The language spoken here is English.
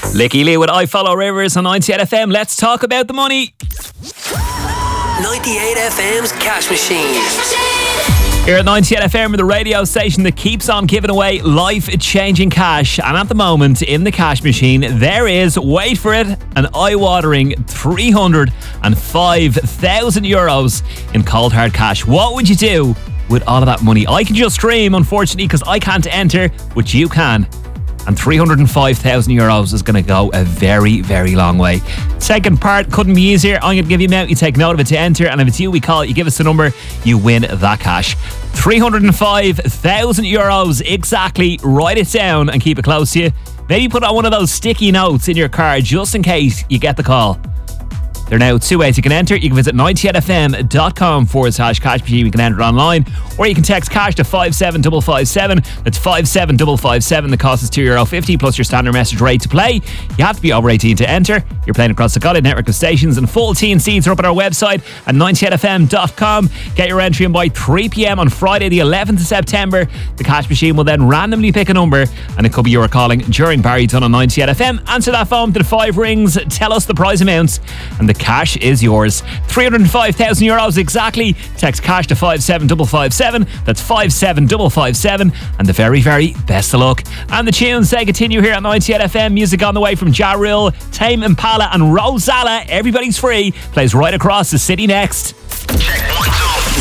Licky Lee with I Follow Rivers on 98 FM. Let's talk about the money. 98 FM's Cash Machine. Here at 98 FM, the radio station that keeps on giving away life-changing cash. And at the moment, in the cash machine, there is, wait for it, an eye-watering €305,000 in cold hard cash. What would you do with all of that money? I can just stream, unfortunately, because I can't enter, but you can. And €305,000 is going to go a very, very long way. Second part couldn't be easier. I'm going to give you an amount, you take note of it to enter, and if it's you, we call it, you give us the number, you win that cash. €305,000 exactly. Write it down and keep it close to you. Maybe put on one of those sticky notes in your car just in case you get the call. There are now two ways you can enter. You can visit 98fm.com/cash machine. You can enter it online, or you can text cash to 57557. That's 57557. The cost is €2.50 plus your standard message rate to play. You have to be over 18 to enter. You're playing across the College network of stations, and full T&Cs are up at our website at 98fm.com. Get your entry in by 3 p.m. on Friday the 11th of September. The cash machine will then randomly pick a number, and it could be your calling during Barry Dunn on 98 FM. Answer that phone to the 5 rings, tell us the prize amounts, and the cash is yours. €305,000 exactly. Text cash to 57557. That's 57557. And the very, very best of luck. And the tunes, they continue here at 98 FM. Music on the way from Ja Rule, Tame Impala and Rosalla. Everybody's Free plays right across the city next. Check